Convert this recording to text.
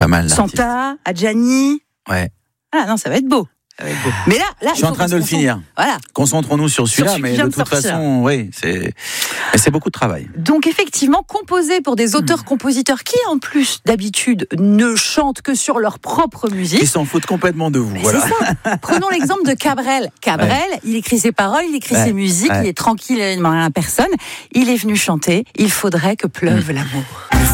mal. Santa, Adjani. Ouais. Ah non, ça va être beau. Mais là, je suis en train de le finir. Voilà. Concentrons-nous sur celui-là, mais de toute façon, oui, c'est beaucoup de travail. Donc effectivement, composé pour des auteurs-compositeurs qui, en plus d'habitude, ne chantent que sur leur propre musique. Ils s'en foutent complètement de vous. Mais voilà. c'est ça. Prenons l'exemple de Cabrel. Cabrel, il écrit ses paroles, il écrit ses musiques, il est tranquille, il ne demande rien à personne. Il est venu chanter « Il faudrait que pleuve l'amour ».